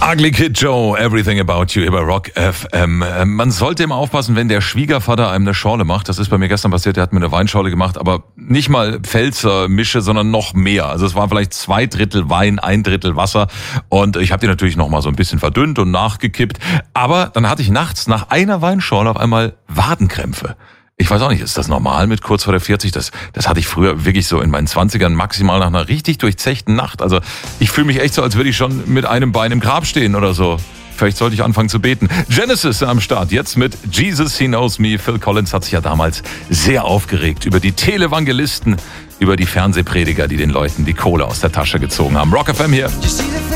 Ugly Kid Joe, Everything About You über Rock FM. Man sollte immer aufpassen, wenn der Schwiegervater einem eine Schorle macht. Das ist bei mir gestern passiert, der hat mir eine Weinschorle gemacht, aber nicht mal Pfälzer Mische, sondern noch mehr. Also es war vielleicht 2/3 Wein, 1/3 Wasser und ich habe die natürlich noch mal so ein bisschen verdünnt und nachgekippt. Aber dann hatte ich nachts nach einer Weinschorle auf einmal Wadenkrämpfe. Ich weiß auch nicht, ist das normal mit kurz vor der 40? Das hatte ich früher wirklich so in meinen 20ern maximal nach einer richtig durchzechten Nacht. Also ich fühle mich echt so, als würde ich schon mit einem Bein im Grab stehen oder so. Vielleicht sollte ich anfangen zu beten. Genesis am Start, jetzt mit Jesus, He Knows Me. Phil Collins hat sich ja damals sehr aufgeregt über die Televangelisten, über die Fernsehprediger, die den Leuten die Kohle aus der Tasche gezogen haben. Rock FM hier.